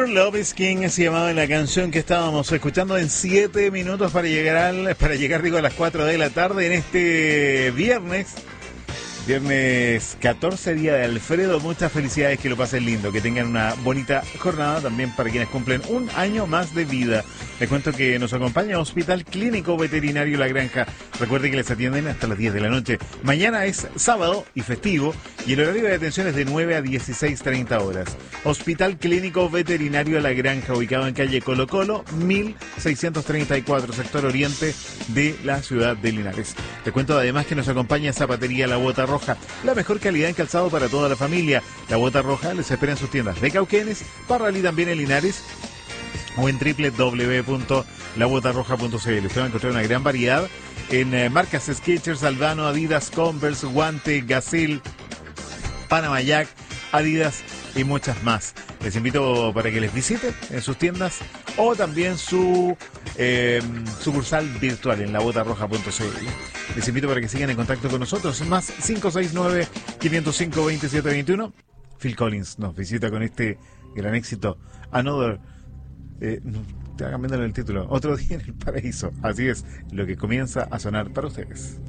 Your Love is King se llamaba la canción que estábamos escuchando en 7 minutos para llegar a las 4 de la tarde en este viernes 14, día de Alfredo. Muchas felicidades, que lo pasen lindo, que tengan una bonita jornada también para quienes cumplen un año más de vida. Les cuento que nos acompaña Hospital Clínico Veterinario La Granja. Recuerde que les atienden hasta las 10 de la noche. Mañana es sábado y festivo y el horario de atención es de 9 a 16:30 horas. Hospital Clínico Veterinario La Granja, ubicado en calle Colo Colo, 1634, sector oriente de la ciudad de Linares. Les cuento además que nos acompaña Zapatería La Bota Roja, la mejor calidad en calzado para toda la familia. La Bota Roja les espera en sus tiendas de Cauquenes, Parral y también en Linares, o en www.labotarroja.cl. Usted va a encontrar una gran variedad en marcas Skechers, Albano, Adidas, Converse, Guante, Gazelle, Panama Jack, Adidas y muchas más. Les invito para que les visiten en sus tiendas o también su sucursal virtual en labotarroja.cl. Les invito para que sigan en contacto con nosotros. Más 569-505-2721. Phil Collins nos visita con este gran éxito, Another... te va cambiando el título. Otro día en el paraíso. Así es, lo que comienza a sonar para ustedes.